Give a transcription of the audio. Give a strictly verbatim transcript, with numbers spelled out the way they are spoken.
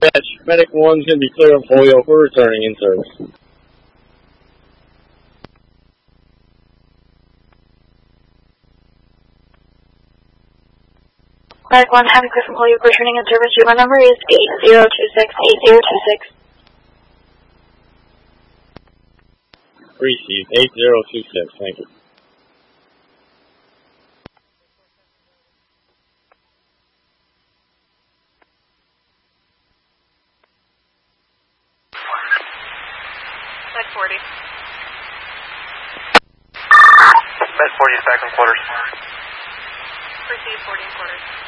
Dispatch, Medic one's going to be clear of Holyoke. We're returning in service. Medic one, having clear from Holyoke, returning in service. Your number is eight zero two six, eight zero two six. Received, eight zero two six, thank you. Med forty. Med forty is back in quarters. Proceed forty in quarters.